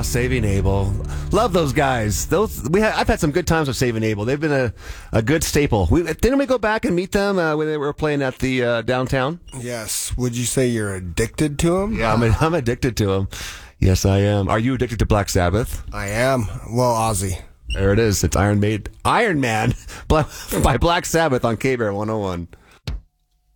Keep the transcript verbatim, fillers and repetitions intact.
Saving Abel. Love those guys. Those we ha- I've had some good times with Saving Abel. They've been a, a good staple. We, didn't we go back and meet them uh, when they were playing at the uh, downtown? Yes. Would you say you're addicted to them? Yeah, I'm, I'm addicted to them. Yes, I am. Are you addicted to Black Sabbath? I am. Well, Ozzy. There it is. It's Iron Maid, Iron Man by Black Sabbath on K-Bear one oh one.